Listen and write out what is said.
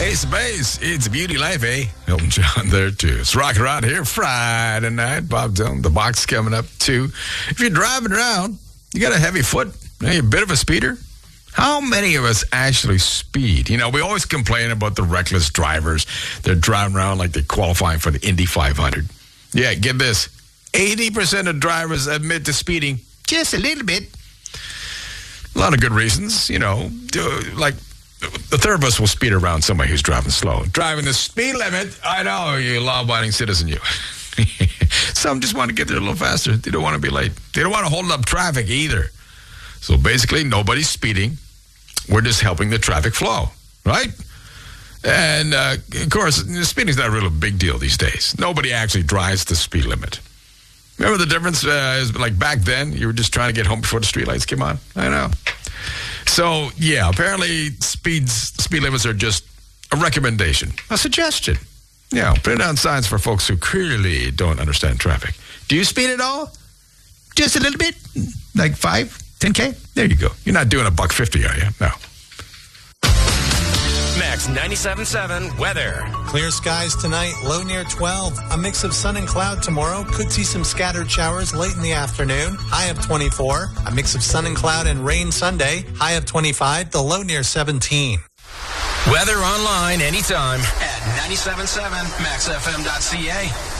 Ace Base, it's a beauty life, eh? Elton John there, too. It's rocking around here Friday night. Bob Dylan, the box coming up, too. If you're driving around, you got a heavy foot, you're a bit of a speeder. How many of us actually speed? You know, we always complain about the reckless drivers. They're driving around like they're qualifying for the Indy 500. Yeah, get this. 80% of drivers admit to speeding just a little bit. A lot of good reasons, you know, like the third of us will speed around somebody who's driving slow. Driving the speed limit, I know, you law-abiding citizen, you. Some just want to get there a little faster. They don't want to be late. They don't want to hold up traffic either. So basically, nobody's speeding. We're just helping the traffic flow, right? And, of course, speeding's not really a big deal these days. Nobody actually drives the speed limit. Remember the difference? Is like back then, you were just trying to get home before the streetlights came on? I know. So, yeah, apparently speed limits are just a recommendation, a suggestion. Yeah, put it on signs for folks who clearly don't understand traffic. Do you speed at all? Just a little bit? Like 5, 10K? There you go. You're not doing $150, are you? No. Max 97.7 weather. Clear skies tonight, low near 12. A mix of sun and cloud tomorrow. Could see some scattered showers late in the afternoon. High of 24. A mix of sun and cloud and rain Sunday. High of 25. The low near 17. Weather online anytime at 97.7maxfm.ca.